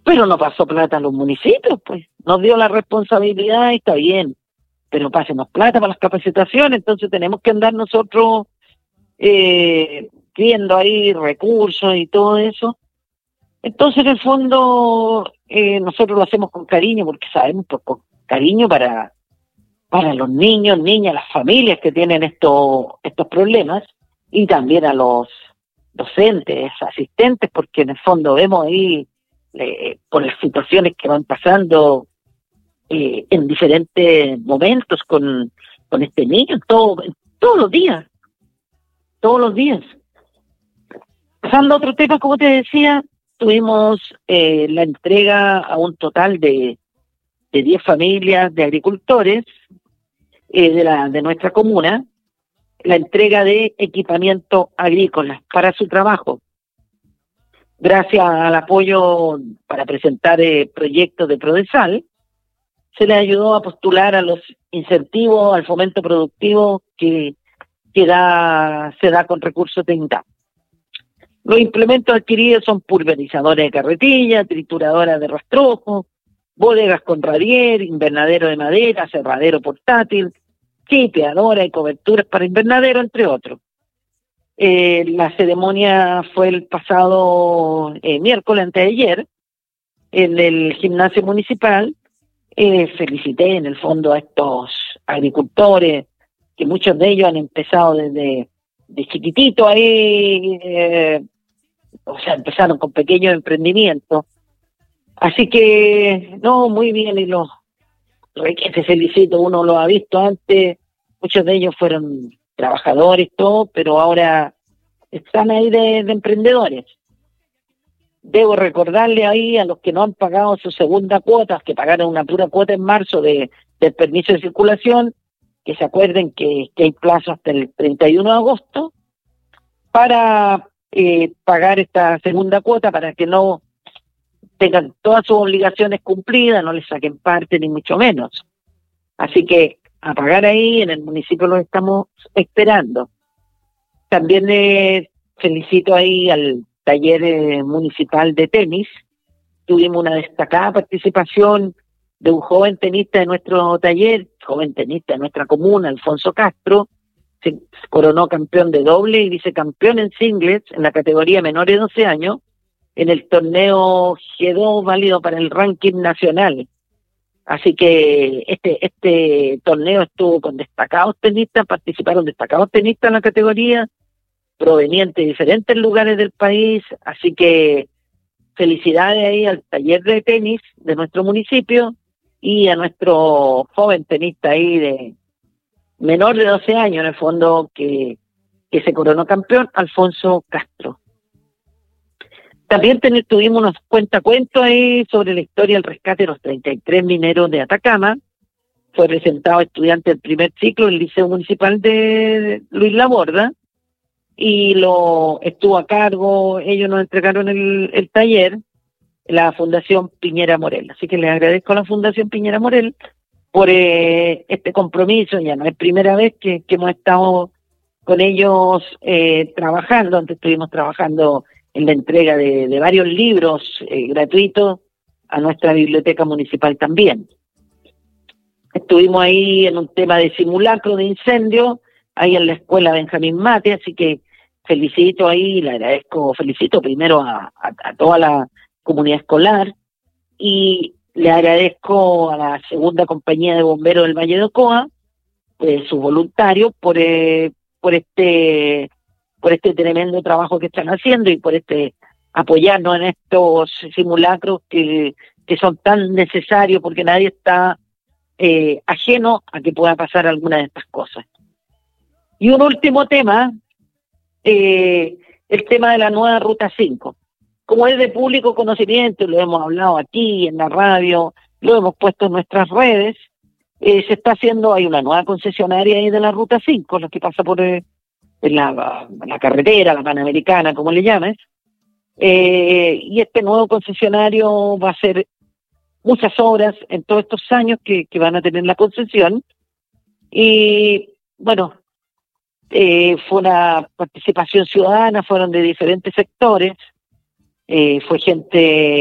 pero no pasó plata a los municipios, pues. Nos dio la responsabilidad y está bien, pero pásenos plata para las capacitaciones, entonces tenemos que andar nosotros viendo ahí recursos y todo eso. Entonces, en el fondo, nosotros lo hacemos con cariño, porque sabemos, pues, con cariño para los niños, niñas, las familias que tienen estos problemas, y también a los docentes, asistentes, porque en el fondo vemos ahí, por las situaciones que van pasando en diferentes momentos con este niño, todos los días. Pasando a otro tema, como te decía, tuvimos la entrega a un total de 10 familias de agricultores de nuestra comuna, la entrega de equipamiento agrícola para su trabajo. Gracias al apoyo para presentar proyectos de Prodesal, se les ayudó a postular a los incentivos al fomento productivo que se da con recursos de INDAP. Los implementos adquiridos son pulverizadores de carretilla, trituradoras de rastrojo, bodegas con radier, invernadero de madera, cerradero portátil, chipeadora y coberturas para invernadero, entre otros. La ceremonia fue el pasado miércoles, antes de ayer, en el gimnasio municipal. Felicité en el fondo a estos agricultores, que muchos de ellos han empezado desde chiquitito ahí, empezaron con pequeños emprendimientos. Así que, no, muy bien, y los te felicito, uno lo ha visto antes, muchos de ellos fueron trabajadores, todo, pero ahora están ahí de emprendedores. Debo recordarle ahí a los que no han pagado su segunda cuota, que pagaron una pura cuota en marzo del permiso de circulación, que se acuerden que hay plazo hasta el 31 de agosto para pagar esta segunda cuota, para que no tengan todas sus obligaciones cumplidas, no les saquen parte ni mucho menos. Así que a pagar ahí, en el municipio los estamos esperando. También felicito ahí al taller municipal de tenis. Tuvimos una destacada participación de un joven tenista de nuestro taller, joven tenista de nuestra comuna, Alfonso Castro. Se coronó campeón de doble y vicecampeón en singles en la categoría menores de 12 años en el torneo G2 válido para el ranking nacional. Así que este torneo estuvo con destacados tenistas, participaron destacados tenistas en la categoría, provenientes de diferentes lugares del país. Así que felicidades ahí al taller de tenis de nuestro municipio y a nuestro joven tenista ahí de menor de 12 años, en el fondo, que se coronó campeón, Alfonso Castro. También tuvimos unos cuentacuentos ahí sobre la historia del rescate de los 33 mineros de Atacama. Fue presentado a estudiantes del primer ciclo del Liceo Municipal de Luis Laborda y lo estuvo a cargo, ellos nos entregaron el taller, la Fundación Piñera Morel. Así que les agradezco a la Fundación Piñera Morel por este compromiso. Ya no es primera vez que hemos estado con ellos trabajando. Antes estuvimos trabajando en la entrega de varios libros gratuitos a nuestra biblioteca municipal también. Estuvimos ahí en un tema de simulacro de incendio, ahí en la escuela Benjamín Mate, así que felicito primero a toda la comunidad escolar y le agradezco a la segunda compañía de bomberos del Valle de Ocoa, sus voluntarios, por este tremendo trabajo que están haciendo y por apoyarnos en estos simulacros que son tan necesarios, porque nadie está ajeno a que pueda pasar alguna de estas cosas. Y un último tema, el tema de la nueva Ruta 5. Como es de público conocimiento, lo hemos hablado aquí en la radio, lo hemos puesto en nuestras redes, se está haciendo, hay una nueva concesionaria ahí de la Ruta 5, la que pasa por la carretera, la Panamericana, como le llames, y este nuevo concesionario va a hacer muchas obras en todos estos años que van a tener la concesión. Y bueno, fue una participación ciudadana, fueron de diferentes sectores, fue gente